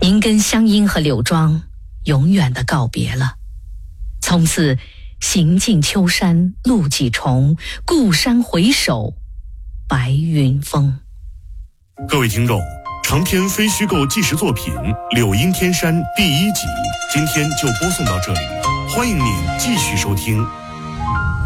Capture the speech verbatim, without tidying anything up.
您跟湘阴和柳庄永远的告别了，从此行尽秋山路几重，故山回首白云峰。 各位听众，长篇非虚构纪实作品《柳阴天山》第一集，今天就播送到这里，欢迎您继续收听